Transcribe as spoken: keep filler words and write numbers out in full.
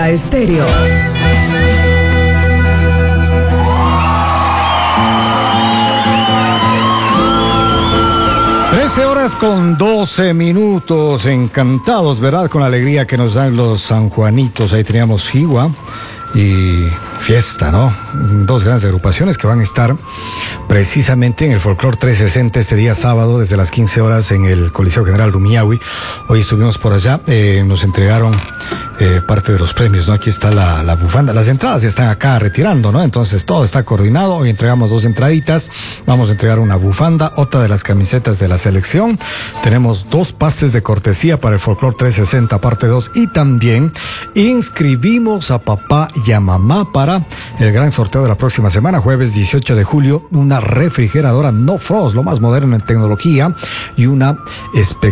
Estéreo. trece horas con doce minutos, encantados, ¿verdad? Con la alegría que nos dan los sanjuanitos. Ahí teníamos Jigua y fiesta, ¿no? Dos grandes agrupaciones que van a estar precisamente en el Folclor trescientos sesenta este día sábado desde las quince horas en el Coliseo General Rumiñahui. Hoy estuvimos por allá, eh, nos entregaron eh, parte de los premios, ¿no? Aquí está la, la bufanda, las entradas ya están acá retirando, ¿no? Entonces todo está coordinado. Hoy entregamos dos entraditas, vamos a entregar una bufanda, otra de las camisetas de la selección. Tenemos dos pases de cortesía para el Folclor trescientos sesenta parte dos y también inscribimos a papá y a mamá para el gran sorteo de la próxima semana, jueves dieciocho de julio, una refrigeradora No Frost, lo más moderno en tecnología y una espectacular